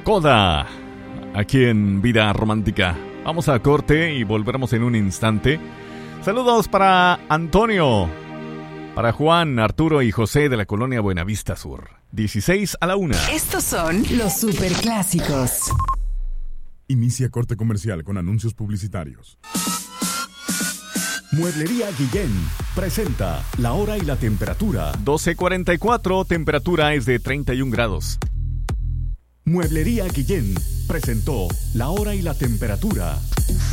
Coda, aquí en Vida Romántica. Vamos a corte y volveremos en un instante. Saludos para Antonio, para Juan, Arturo y José de la colonia Buenavista Sur. 16 a la 1. Estos son los superclásicos. Inicia corte comercial con anuncios publicitarios. Mueblería Guillén presenta la hora y la temperatura. 12:44, temperatura es de 31 grados. Mueblería Guillén presentó la hora y la temperatura.